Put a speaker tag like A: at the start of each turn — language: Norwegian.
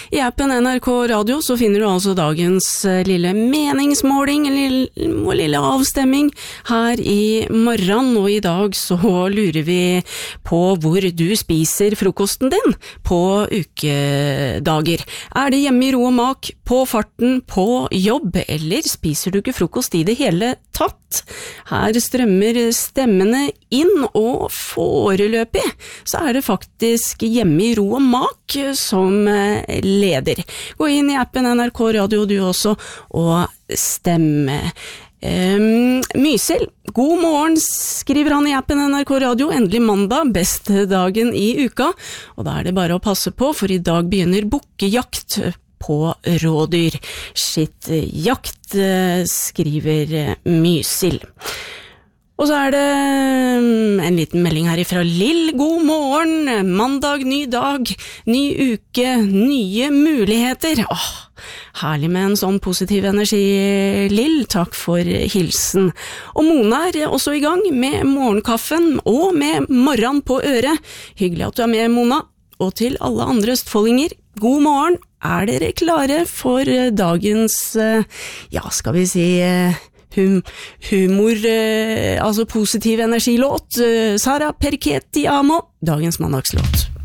A: I appen NRK Radio så finner du altså dagens lille meningsmåling, lille avstemming her i morgen, og i dag så lurer vi på hvor du spiser frokosten din på ukedager. Det hjemme i ro og mak, på farten, på jobb, eller spiser du ikke frokost i det hele tatt? Her strømmer stemmene inn, og foreløpig så det faktisk hjemme i ro og mak som leder. Gå inn i appen NRK Radio du også, og stemme. Mysil, god morgen, skriver han i appen NRK Radio, endelig mandag, beste dagen i uka, og da det bare å passe på, for i dag begynner bukkejakt på rådyr. Shit, jakt, skriver Mysil. Og så det en liten melding her ifra Lill. God morgen, mandag, ny dag, ny uke, nye muligheter. Herlig med en sånn positiv energi, Lill. Takk for hilsen. Og Mona også i gang med morgenkaffen og med morgen på øret. Hyggelig at du med, Mona. Og til alle andre østfoldinger, god morgen. Dere klare for dagens, skal vi si, humor, altså positiv energilåt? Sara Perchetti Amo, dagens mandagslåt.